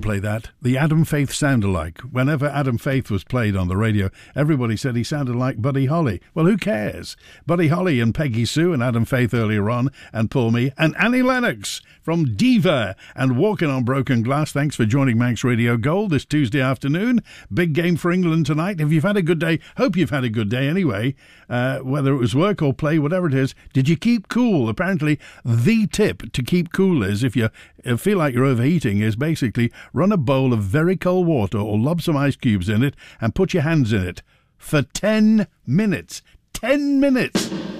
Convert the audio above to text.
play that. The Adam Faith sound-alike. Whenever Adam Faith was played on the radio, everybody said he sounded like Buddy Holly. Well, who cares? Buddy Holly and Peggy Sue and Adam Faith earlier on, and Paul Me, and Annie Lennox from Diva and Walking on Broken Glass. Thanks for joining Manx Radio Gold this Tuesday afternoon. Big game for England tonight. If you've had a good day, hope you've had a good day anyway, whether it was work or play, whatever it is. Did you keep cool? Apparently, the tip to keep cool is, if you feel like you're overheating, is basically run a bowl of very cold water or lob some ice cubes in it and put your hands in it for 10 minutes. 10 minutes!